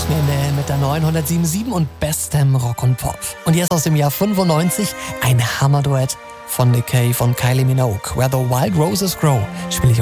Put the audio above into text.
Wochenende mit der 907.7 und bestem Rock und Pop. Und jetzt aus dem Jahr 95 ein Hammerduett von Nick Cave und Kylie Minogue. Where the Wild Roses Grow spiele ich